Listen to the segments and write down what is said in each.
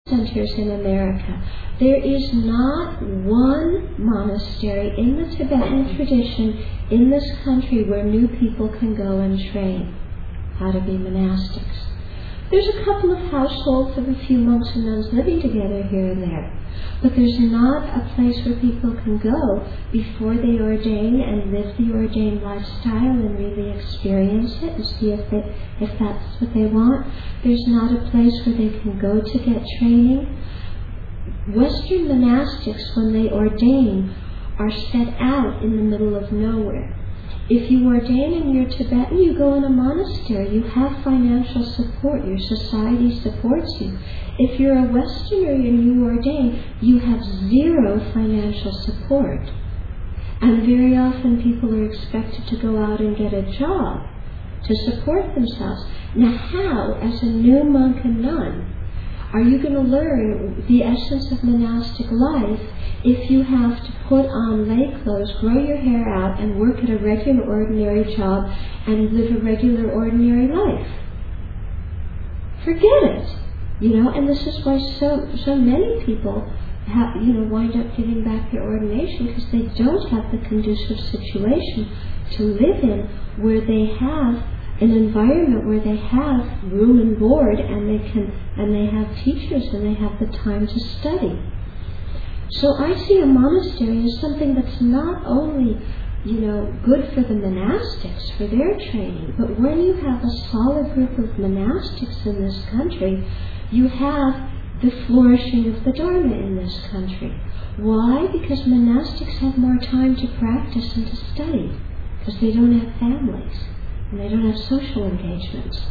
centers in America. There is not one monastery in the Tibetan tradition in this country where new people can go and train how to be monastics. There's a couple of households of a few monks and nuns living together here and there, but there's not a place where people can go before they ordain and live the ordained lifestyle and really experience it and see if that's what they want. There's not a place where they can go to get training. Western monastics, when they ordain, are set out in the middle of nowhere. If you ordain and you're Tibetan, you go in a monastery. You have financial support. Your society supports you. If you're a Westerner and you ordain, you have zero financial support. And very often people are expected to go out and get a job to support themselves. Now how, as a new monk and nun, are you going to learn the essence of monastic life if you have to put on lay clothes, grow your hair out, and work at a regular ordinary job and live a regular ordinary life? Forget it. And this is why so many people wind up giving back their ordination, because they don't have the conducive situation to live in where they have an environment where they have room and board, and they have teachers, and they have the time to study. So I see a monastery as something that's not only, good for the monastics, for their training, but when you have a solid group of monastics in this country, you have the flourishing of the Dharma in this country. Why? Because monastics have more time to practice and to study, because they don't have families. And they don't have social engagements.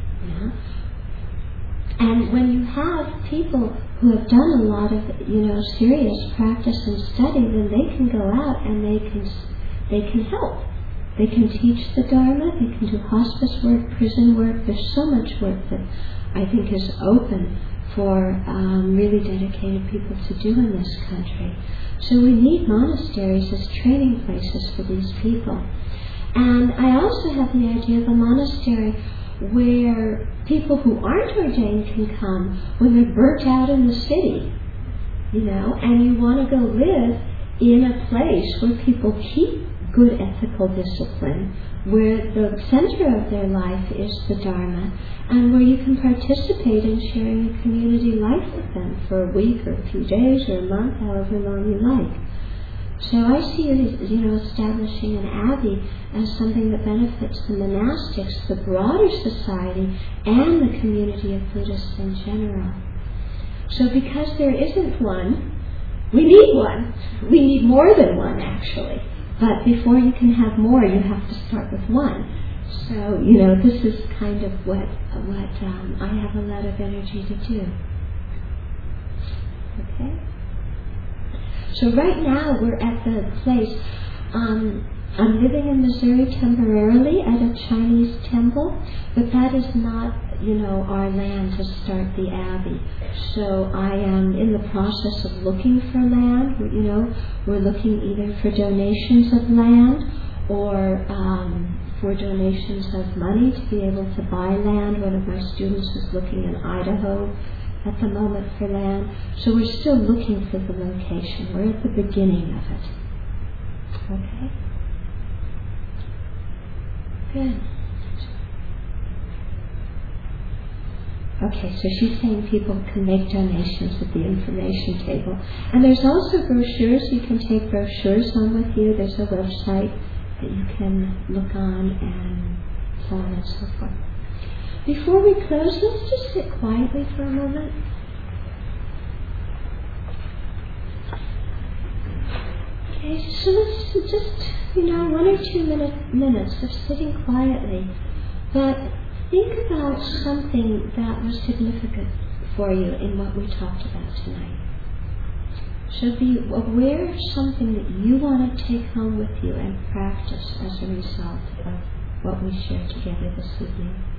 And when you have people who have done a lot of, serious practice and study, then they can go out and they can help. They can teach the Dharma, they can do hospice work, prison work. There's so much work that I think is open for really dedicated people to do in this country. So we need monasteries as training places for these people. And I also have the idea of a monastery where people who aren't ordained can come when they're burnt out in the city, and you want to go live in a place where people keep good ethical discipline, where the center of their life is the Dharma, and where you can participate in sharing a community life with them for a week or a few days or a month, however long you like. So I see it as, establishing an abbey as something that benefits the monastics, the broader society, and the community of Buddhists in general. So because there isn't one, we need one. We need more than one, actually. But before you can have more, you have to start with one. So, this is kind of what I have a lot of energy to do. Okay? So right now we're at the place, I'm living in Missouri temporarily at a Chinese temple, but that is not, our land to start the abbey. So I am in the process of looking for land. We're looking either for donations of land or for donations of money to be able to buy land. One of my students is looking in Idaho at the moment for land. So we're still looking for the location. We're at the beginning of it. Okay? Good. Okay, so she's saying people can make donations at the information table. And there's also brochures. You can take brochures home with you. There's a website that you can look on and so on and so forth. Before we close, let's just sit quietly for a moment. Okay, so let's just, 1 or 2 minutes of sitting quietly. But think about something that was significant for you in what we talked about tonight. So be aware of something that you want to take home with you and practice as a result of what we shared together this evening.